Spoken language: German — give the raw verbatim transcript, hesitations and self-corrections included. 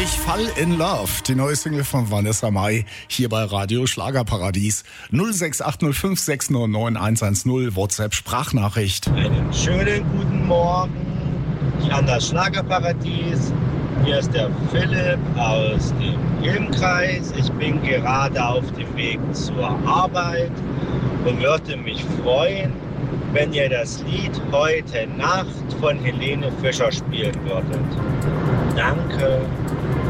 Ich fall in love, die neue Single von Vanessa Mai, hier bei Radio Schlagerparadies. null sechs acht null fünf sechs null neun eins eins null, WhatsApp-Sprachnachricht. Einen schönen guten Morgen hier an das Schlagerparadies. Hier ist der Philipp aus dem Ilmkreis. Ich bin gerade auf dem Weg zur Arbeit und würde mich freuen, wenn ihr das Lied Heute Nacht von Helene Fischer spielen würdet. Danke.